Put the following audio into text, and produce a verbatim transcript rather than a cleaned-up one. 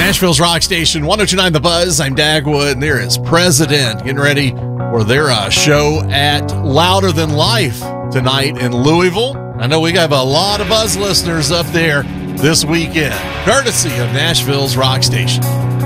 Nashville's Rock Station, one oh two point nine The Buzz. I'm Dagwood, and there is President getting ready for their uh, show at Louder Than Life tonight in Louisville. I know we have a lot of Buzz listeners up there this weekend, courtesy of Nashville's Rock Station.